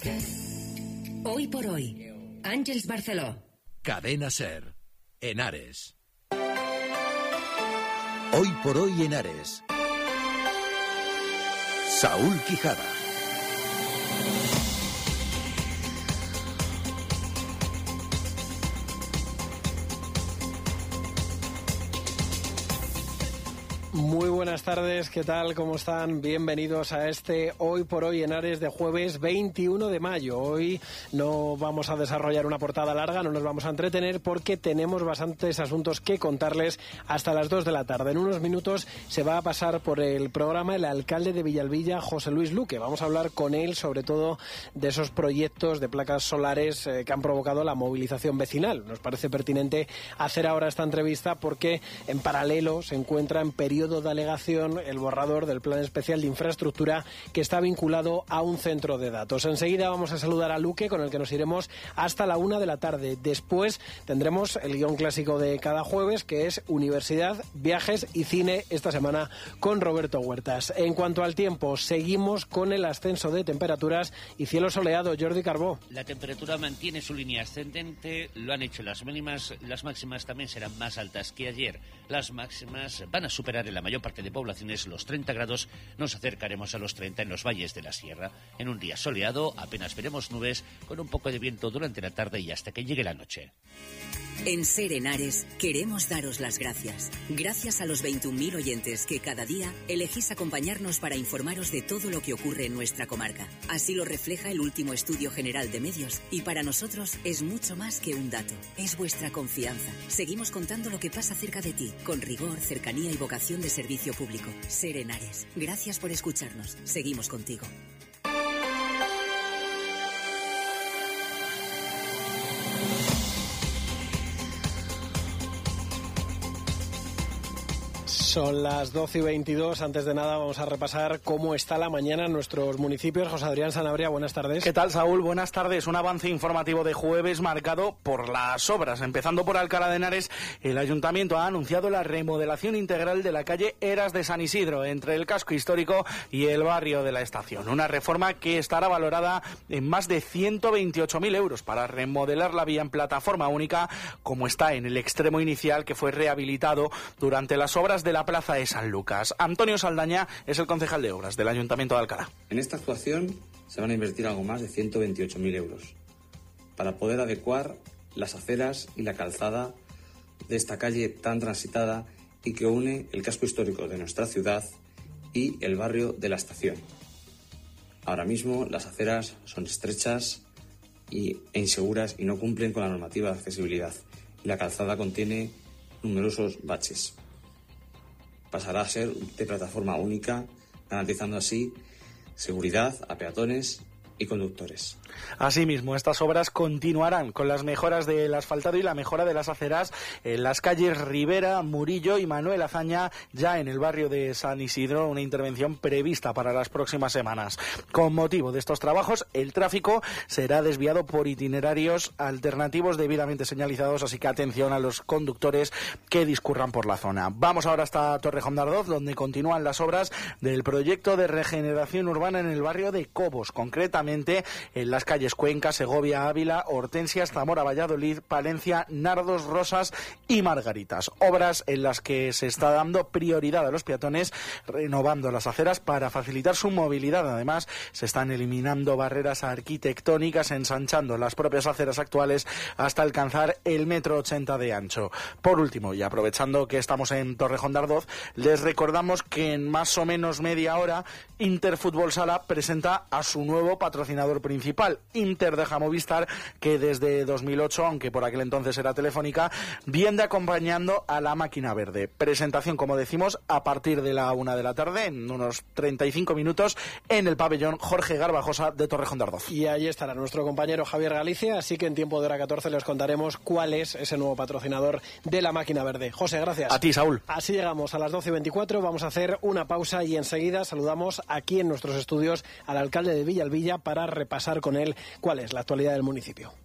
Hoy por hoy, Àngels Barceló. Cadena SER, Henares. Hoy por hoy, Henares. Saúl Quijada. Muy buenas tardes, ¿qué tal? ¿Cómo están? Bienvenidos a este Hoy por Hoy Henares de jueves 21 de mayo. Hoy no vamos a desarrollar una portada larga, no nos vamos a entretener porque tenemos bastantes asuntos que contarles hasta las 2 de la tarde. En unos minutos se va a pasar por el programa el alcalde de Villalbilla, José Luis Luque. Vamos a hablar con él sobre todo de esos proyectos de placas solares que han provocado la movilización vecinal. Nos parece pertinente hacer ahora esta entrevista porque en paralelo se encuentra en periodo de alegación el borrador del Plan Especial de Infraestructura que está vinculado a un centro de datos. Enseguida vamos a saludar a Luque, con el que nos iremos hasta la 1 de la tarde. Después tendremos el guión clásico de cada jueves, que es Universidad, Viajes y Cine, esta semana con Roberto Huertas. En cuanto al tiempo, seguimos con el ascenso de temperaturas y cielo soleado. Jordi Carbó. La temperatura mantiene su línea ascendente, lo han hecho las mínimas, las máximas también serán más altas que ayer. Las máximas van a superar en la mayor parte de poblaciones los 30 grados, nos acercaremos a los 30 en los valles de la sierra. En un día soleado apenas veremos nubes, con un poco de viento durante la tarde y hasta que llegue la noche. En SER Henares queremos daros las gracias. Gracias a los 21.000 oyentes que cada día elegís acompañarnos para informaros de todo lo que ocurre en nuestra comarca. Así lo refleja el último estudio general de medios y para nosotros es mucho más que un dato. Es vuestra confianza. Seguimos contando lo que pasa cerca de ti, con rigor, cercanía y vocación de servicio público. SER Henares. Gracias por escucharnos. Seguimos contigo. Son las 12:22. Antes de nada vamos a repasar cómo está la mañana en nuestros municipios. José Adrián Sanabria, buenas tardes. ¿Qué tal, Saúl? Buenas tardes. Un avance informativo de jueves marcado por las obras. Empezando por Alcalá de Henares, el Ayuntamiento ha anunciado la remodelación integral de la calle Eras de San Isidro, entre el casco histórico y el barrio de la Estación. Una reforma que estará valorada en más de 128.000 euros para remodelar la vía en plataforma única, como está en el extremo inicial que fue rehabilitado durante las obras de la Plaza de San Lucas. Antonio Saldaña es el concejal de obras del Ayuntamiento de Alcalá. En esta actuación se van a invertir algo más de 128.000 euros para poder adecuar las aceras y la calzada de esta calle tan transitada y que une el casco histórico de nuestra ciudad y el barrio de la Estación. Ahora mismo las aceras son estrechas e inseguras y no cumplen con la normativa de accesibilidad, y la calzada contiene numerosos baches. Pasará a ser de plataforma única, garantizando así seguridad a peatones y conductores. Asimismo, estas obras continuarán con las mejoras del asfaltado y la mejora de las aceras en las calles Rivera, Murillo y Manuel Azaña, ya en el barrio de San Isidro, una intervención prevista para las próximas semanas. Con motivo de estos trabajos, el tráfico será desviado por itinerarios alternativos debidamente señalizados, así que atención a los conductores que discurran por la zona. Vamos ahora hasta Torrejón de Ardoz, donde continúan las obras del proyecto de regeneración urbana en el barrio de Cobos, concretamente en las calles Cuenca, Segovia, Ávila, Hortensias, Zamora, Valladolid, Palencia, Nardos, Rosas y Margaritas. Obras en las que se está dando prioridad a los peatones, renovando las aceras para facilitar su movilidad. Además, se están eliminando barreras arquitectónicas, ensanchando las propias aceras actuales hasta alcanzar el 1,80 m de ancho. Por último, y aprovechando que estamos en Torrejón de Ardoz, les recordamos que en más o menos media hora Interfútbol Sala presenta a su nuevo patrocinador principal. Inter deja Movistar, que desde 2008, aunque por aquel entonces era Telefónica, viene acompañando a la máquina verde. Presentación, como decimos, a partir de la 1 de la tarde, en unos 35 minutos, en el pabellón Jorge Garbajosa de Torrejón de Ardoz. Y ahí estará nuestro compañero Javier Galicia, así que en tiempo de hora 14 les contaremos cuál es ese nuevo patrocinador de la máquina verde. José, gracias. A ti, Saúl. Así llegamos a las 12:24, vamos a hacer una pausa y enseguida saludamos aquí en nuestros estudios al alcalde de Villalbilla para repasar con él cuál es la actualidad del municipio.